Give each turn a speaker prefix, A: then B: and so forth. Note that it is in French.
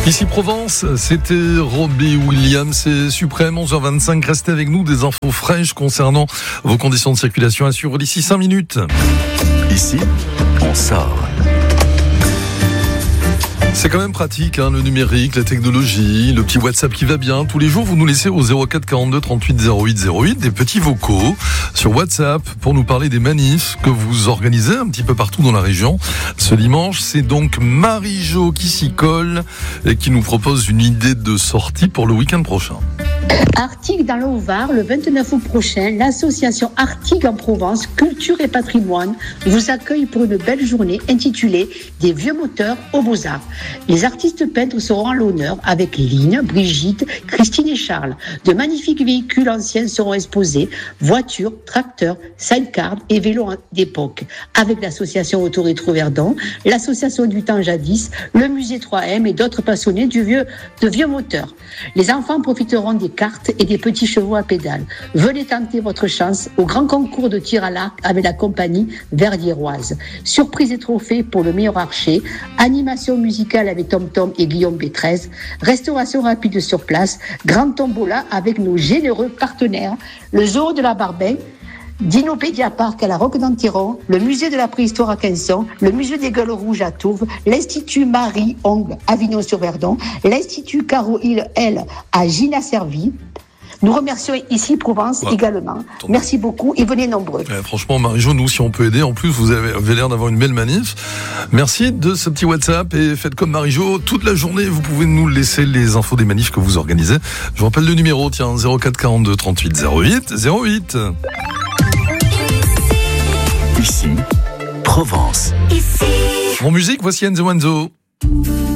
A: Ici Provence, c'était Robbie Williams et Suprême, 11h25. Restez avec nous, des infos fraîches concernant vos conditions de circulation à suivre d'ici 5 minutes.
B: Ici, on sort.
A: C'est quand même pratique, le numérique, la technologie, le petit WhatsApp qui va bien. Tous les jours, vous nous laissez au 04 42 38 08 08 des petits vocaux sur WhatsApp pour nous parler des manifs que vous organisez un petit peu partout dans la région. Ce dimanche, c'est donc Marie-Jo qui s'y colle et qui nous propose une idée de sortie pour le week-end prochain.
C: Artigues dans le Haut-Var, le 29 août prochain, l'association Artigues en Provence, Culture et Patrimoine vous accueille pour une belle journée intitulée Des vieux moteurs aux Beaux-Arts. Les artistes peintres seront à l'honneur avec Line, Brigitte, Christine et Charles. De magnifiques véhicules anciens seront exposés, voitures, tracteurs, sidecars et vélos d'époque. Avec l'association Autorétro Verdon, l'association du temps jadis, le musée 3M et d'autres passionnés de vieux moteurs. Les enfants profiteront des cartes et des petits chevaux à pédales. Venez tenter votre chance au grand concours de tir à l'arc avec la compagnie Verdieroise. Surprise et trophée pour le meilleur archer, animation musicale avec Tom Tom et Guillaume B13, restauration rapide sur place, grand tombola avec nos généreux partenaires, le zoo de la Barbey, Dinopédia Park à la Roque d'Antiron, le musée de la préhistoire à Quinson, le musée des Gueules Rouges à Tourves, l'Institut Marie-Ongle à Avignon-sur-Verdon, l'Institut Caro-Île-L à Gina-Servi. Nous remercions ici Provence également. Merci beaucoup et venez nombreux.
A: Franchement, Marie-Jo, nous, si on peut aider, en plus, vous avez l'air d'avoir une belle manif. Merci de ce petit WhatsApp et faites comme Marie-Jo. Toute la journée, vous pouvez nous laisser les infos des manifs que vous organisez. Je vous rappelle le numéro, 04 42 38 08 08.
B: Ici, Provence.
A: En musique, voici Enzo Enzo.